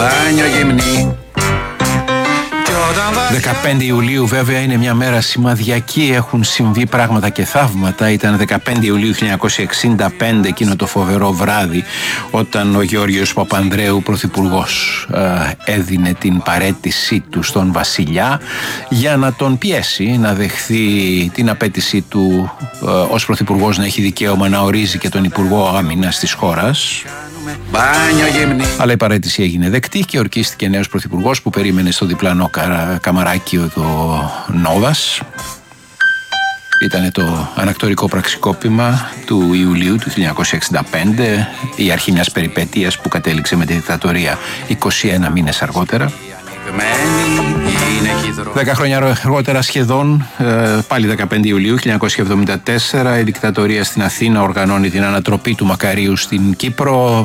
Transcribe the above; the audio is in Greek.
Μπάνιο γυμνή. 15 Ιουλίου βέβαια είναι μια μέρα σημαδιακή, έχουν συμβεί πράγματα και θαύματα. Ήταν 15 Ιουλίου 1965 εκείνο το φοβερό βράδυ όταν ο Γεώργιος Παπανδρέου πρωθυπουργός έδινε την παραίτησή του στον βασιλιά για να τον πιέσει να δεχθεί την απέτηση του ως πρωθυπουργός να έχει δικαίωμα να ορίζει και τον Υπουργό Άμυνας της χώρας. Αλλά η παραίτηση έγινε δεκτή και ορκίστηκε νέος πρωθυπουργός που περίμενε στο διπλανό καμαράκιο το Νόβας. Ήταν το ανακτορικό πραξικόπημα του Ιουλίου του 1965, η αρχή μιας περιπέτειας που κατέληξε με τη δικτατορία 21 μήνες αργότερα. 10 χρόνια αργότερα σχεδόν, πάλι 15 Ιουλίου 1974, η δικτατορία στην Αθήνα οργανώνει την ανατροπή του Μακαρίου στην Κύπρο.